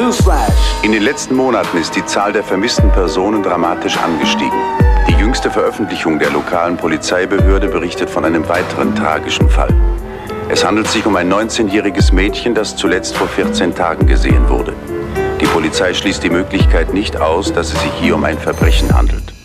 Newsflash. In den letzten Monaten ist die Zahl der vermissten Personen dramatisch angestiegen. Die jüngste Veröffentlichung der lokalen Polizeibehörde berichtet von einem weiteren tragischen Fall. Es handelt sich um ein 19-jähriges Mädchen, das zuletzt vor 14 Tagen gesehen wurde. Die Polizei schließt die Möglichkeit nicht aus, dass es sich hier um ein Verbrechen handelt.